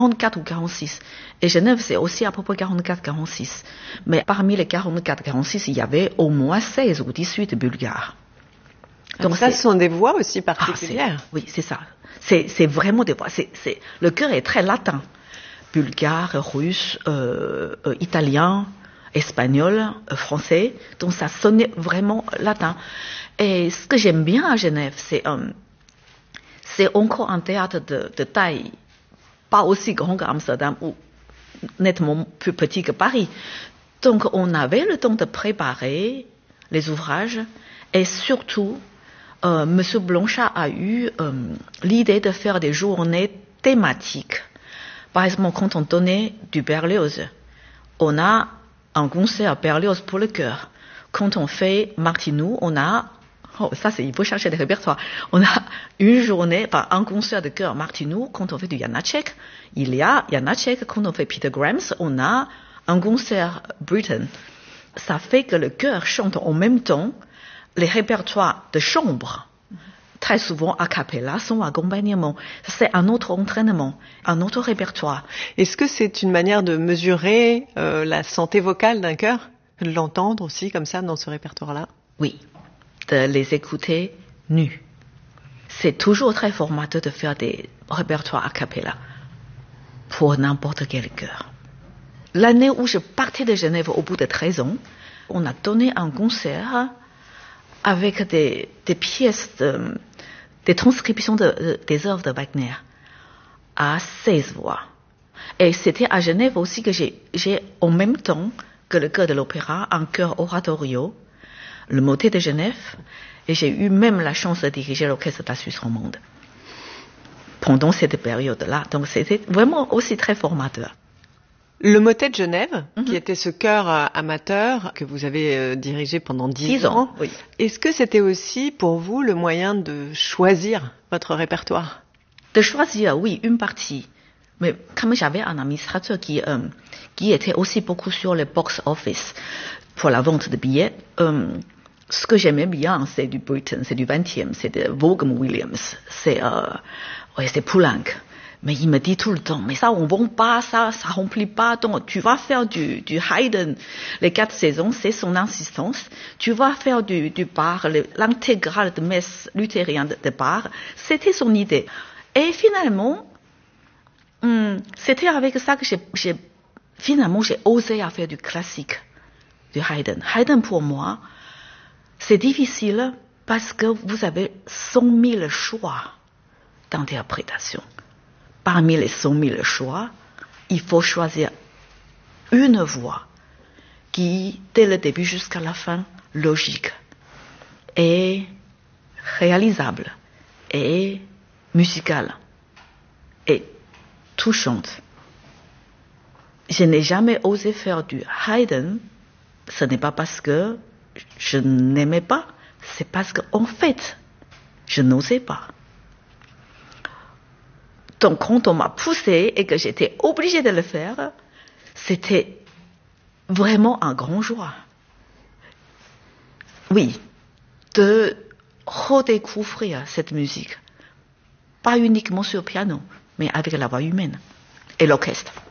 44 ou 46. Et Genève, c'est aussi à peu près 44-46. Mais parmi les 44-46, il y avait au moins 16 ou 18 Bulgares. Donc ça, ce sont des voix aussi particulières. Oui, c'est ça. C'est vraiment des voix. Le chœur est très latin. Bulgare, russe, italien, espagnol, français. Donc ça sonnait vraiment latin. Et ce que j'aime bien à Genève, c'est encore un théâtre de taille pas aussi grand qu'Amsterdam ou nettement plus petit que Paris. Donc on avait le temps de préparer les ouvrages et surtout Monsieur Blanchard a eu l'idée de faire des journées thématiques. Par exemple, quand on donnait du Berlioz, on a un concert Berlioz pour le chœur. Quand on fait Martinou, on a il faut chercher des répertoires. On a une journée, un concert de chœur Martinou. Quand on fait du Janacek, il y a Janacek. Quand on fait Peter Grams, on a un concert Britten. Ça fait que le chœur chante en même temps les répertoires de chambre. Très souvent a cappella, son accompagnement. C'est un autre entraînement, un autre répertoire. Est-ce que c'est une manière de mesurer la santé vocale d'un chœur, de l'entendre aussi comme ça dans ce répertoire-là? Oui, de les écouter nus. C'est toujours très formateur de faire des répertoires a cappella pour n'importe quel chœur. L'année où je partais de Genève au bout de 13 ans, on a donné un concert avec des pièces, des transcriptions des œuvres de Wagner à 16 voix. Et c'était à Genève aussi que j'ai en même temps que le chœur de l'opéra un chœur oratorio, le motet de Genève, et j'ai eu même la chance de diriger l'orchestre de la Suisse romande pendant cette période-là. Donc c'était vraiment aussi très formateur. Le motet de Genève, qui était ce chœur amateur que vous avez dirigé pendant 10 ans, oui. Est-ce que c'était aussi pour vous le moyen de choisir votre répertoire? De choisir, oui, une partie. Mais comme j'avais un administrateur qui était aussi beaucoup sur le box office pour la vente de billets, ce que j'aimais bien, c'est du Britten, c'est du 20e, c'est de Vaughan Williams, c'est Poulenc. Mais il me dit tout le temps, mais ça on vend pas, ça remplit pas, donc tu vas faire du Haydn, les 4 saisons, c'est son insistance. Tu vas faire du Bach, l'intégrale de messe luthérienne de Bach, c'était son idée. Et finalement, c'était avec ça que j'ai osé à faire du classique, du Haydn. Haydn pour moi, c'est difficile parce que vous avez 100 000 choix d'interprétation. Parmi les 100 000 choix, il faut choisir une voix qui, dès le début jusqu'à la fin, logique et réalisable et musicale et touchante. Je n'ai jamais osé faire du Haydn. Ce n'est pas parce que je n'aimais pas, c'est parce qu'en fait, je n'osais pas. Donc, quand on m'a poussé et que j'étais obligée de le faire, c'était vraiment un grand joie. Oui, de redécouvrir cette musique. Pas uniquement sur piano, mais avec la voix humaine et l'orchestre.